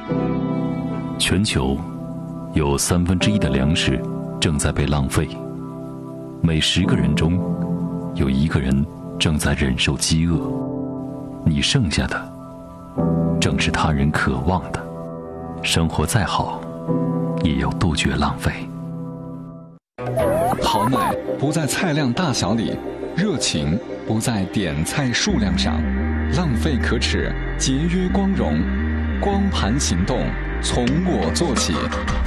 全球有1/3的粮食正在被浪费，每10个人中有1个人正在忍受饥饿。你剩下的正是他人渴望的。生活再好，也要杜绝浪费。 好奶不在菜量大小里，热情不在点菜数量上，浪费可耻，节约光荣。光盘行动，从我做起。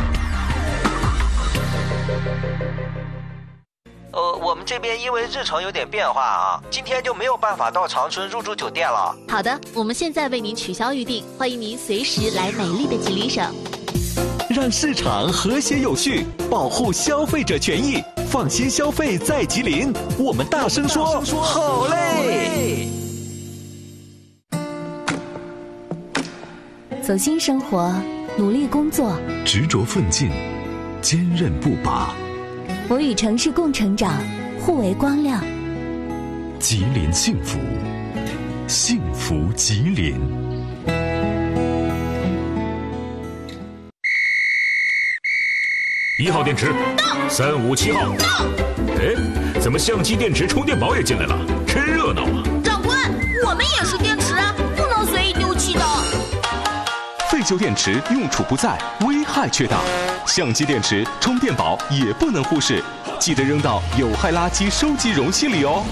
我们这边因为日程有点变化啊，今天就没有办法到长春入住酒店了。 好的，我们现在为您取消预定，欢迎您随时来美丽的吉林省。 让市场和谐有序，保护消费者权益，放心消费在吉林。我们大声说，好嘞！ 走心生活，努力工作， 执着奋进，坚韧不拔。 我与城市共成长，互为光亮。 吉林幸福，幸福吉林。 1号电池到，357号到。哎，怎么相机电池充电宝也进来了？真热闹啊！ 长官，我们也是电池啊，不能随意丢弃的。 废旧电池用处不在，危害却大。相机电池、充电宝也不能忽视，记得扔到有害垃圾收集容器里哦。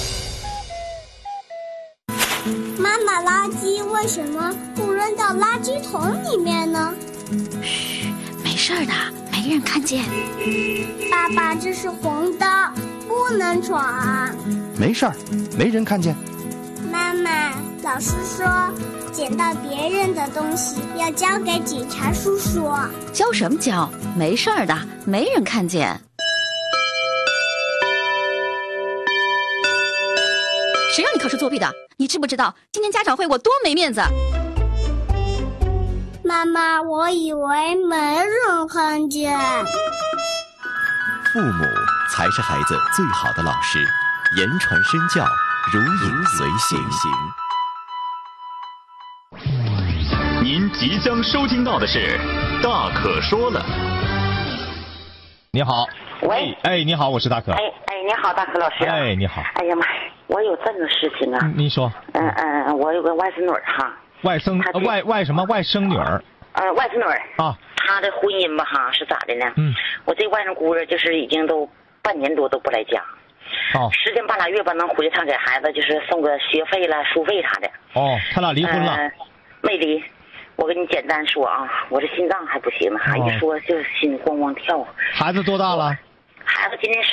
妈妈，垃圾为什么不扔到垃圾桶里面呢？ 嘘，没事的，没人看见。 爸爸，这是红灯，不能闯。 没事儿，没人看见。 妈妈，老师说捡到别人的东西要交给警察叔叔。 交什么交？没事的，没人看见。谁让你考试作弊的？你知不知道今天家长会我多没面子？ 妈妈，我以为没人看见。 父母才是孩子最好的老师，言传身教，如影随形。 您即将收听到的是《大可说了》。 你好， 喂， 哎，你好，我是大可。 哎，你好，大可老师。 哎，你好。 哎呀妈，我有这个事情啊。 你说。 我有个外甥女哈。 外甥什么外甥女儿？ 外甥女儿啊。 她的婚姻吧哈是咋的呢？我这外甥姑儿就是已经都半年多都不来家。 哦。 10天半拉月吧能回趟给孩子就是送个学费了书费啥的。 哦，他俩离婚了？ 没离。我跟你简单说啊，我这心脏还不行呢，一说就心咣咣跳。 孩子多大了？ 孩子今年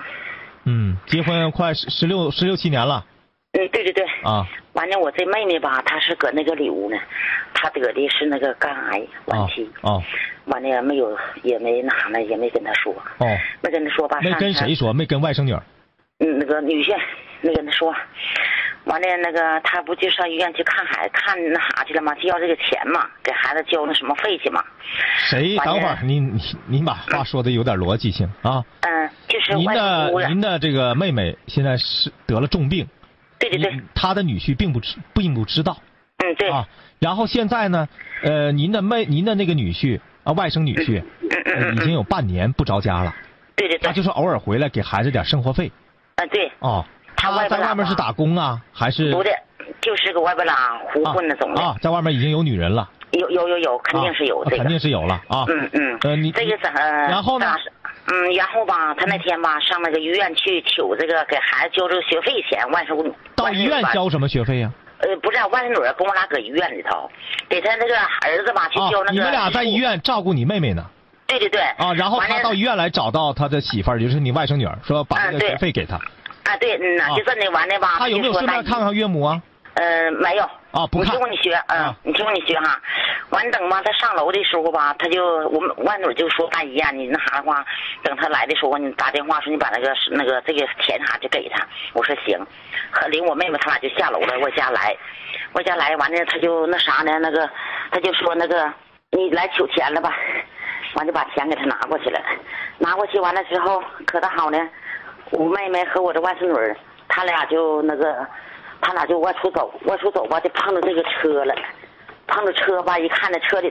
15。 结婚快16、17年了。 对。 啊。 完了，我这妹妹吧，她是搁那个里屋呢，她得的是那个肝癌晚期。完了没有，也没拿呢，也没跟她说。没跟她说吧。 没跟谁说？没跟外甥女儿。 那个女婿没跟她说。完了，那个他不就上医院去看孩子，看那啥去了吗？就要这个钱嘛，给孩子交那什么费去嘛。 谁？等会儿，您把话说的有点逻辑性啊。 就是您的这个妹妹现在是得了重病。 对。 她的女婿并不知道。 对。 啊，然后现在呢，您的那个女婿啊，外甥女婿，已经有半年不着家了。 对。 他就是偶尔回来给孩子点生活费。 对。 哦。他在外面是打工啊，还是？ 不的，就是个外边拉胡混那种的。 在外面已经有女人了。 有，肯定是有这个。 肯定是有了啊。 你这个是然后呢？ 然后吧，他那天吧上那个医院去求这个给孩子交这个学费钱，外甥女。 到医院交什么学费呀？ 不是，外甥女跟我俩搁医院里头，给他那个儿子吧去交那个。 你们俩在医院照顾你妹妹呢？ 对。 啊，然后他到医院来找到他的媳妇儿，就是你外甥女儿，说把这个学费给他。 对，就这么完的吧。 他有没有顺便看看岳母啊？ 没有。 不看。 你听我学，你听我学哈。完等吧，他上楼的时候吧，我们外女就说大姨呀，你那啥的话，等他来的时候你打电话说你把这个这个钱啥就给他。我说行，领我妹妹他俩就下楼了，我家来完了他就那啥呢，他就说你来取钱了吧，完就把钱给他拿过去了，拿过去完了之后可倒好呢。我妹妹和我的外甥女他俩就外出走吧，就碰到这个车了，碰着车吧，一看那车里